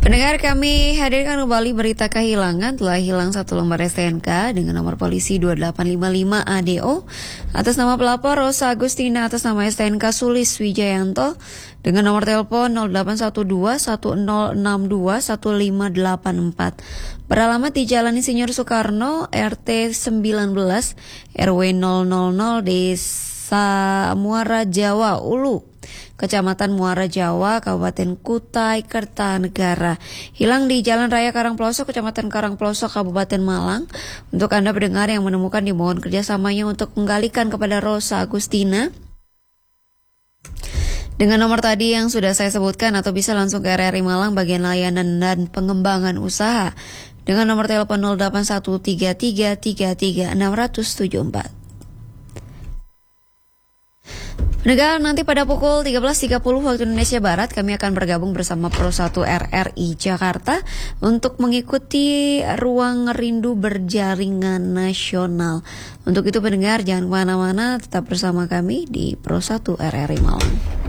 Pendengar, kami hadirkan kembali berita kehilangan. Telah hilang satu lembar STNK dengan nomor polisi 2855 ADO atas nama pelapor Rosa Agustina, atas nama STNK Sulis Wijayanto dengan nomor telepon 0812 1062 1584. Beralamat di Jalan Insinyur Soekarno, RT 19 RW 000 Desa Muara Jawa Ulu, Kecamatan Muara Jawa, Kabupaten Kutai Kertanegara. Hilang di Jalan Raya Karangpelosok, Kecamatan Karangpelosok, Kabupaten Malang. Untuk Anda pendengar yang menemukan, dimohon kerjasamanya untuk menggalikan kepada Rosa Agustina dengan nomor tadi yang sudah saya sebutkan, atau bisa langsung ke RRI Malang bagian layanan dan pengembangan usaha dengan nomor telepon 0813333674. Pendengar, nanti pada pukul 13.30 waktu Indonesia Barat kami akan bergabung bersama Pro 1 RRI Jakarta untuk mengikuti Ruang Rindu Berjaringan Nasional. Untuk itu pendengar, jangan kemana-mana, tetap bersama kami di Pro 1 RRI Malang.